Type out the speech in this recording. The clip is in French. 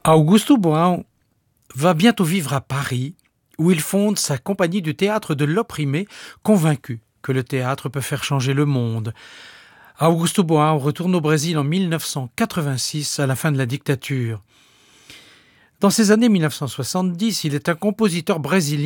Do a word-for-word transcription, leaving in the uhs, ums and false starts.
Augusto Boal va bientôt vivre à Paris, où il fonde sa compagnie du théâtre de l'opprimé, convaincu que le théâtre peut faire changer le monde. Augusto Boal retourne au Brésil en mille neuf cent quatre-vingt-six, à la fin de la dictature. Dans ces années mille neuf cent soixante-dix, il est un compositeur brésilien